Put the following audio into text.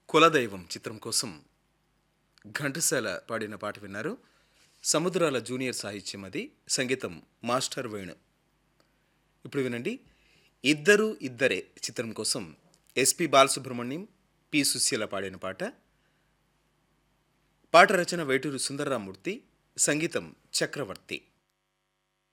కులదైవం చిత్రం కోసం ఘంటసాల పాడిన పాట విన్నారు. సముద్రాల జూనియర్ సాహిత్యం అది, సంగీతం మాస్టర్ వేణు. ఇప్పుడు వినండి, ఇద్దరు ఇద్దరే చిత్రం కోసం ఎస్పి బాలసుబ్రహ్మణ్యం, పి సుశీల పాడిన పాట. పాట రచన వేటూరు సుందరరామూర్తి, సంగీతం చక్రవర్తి.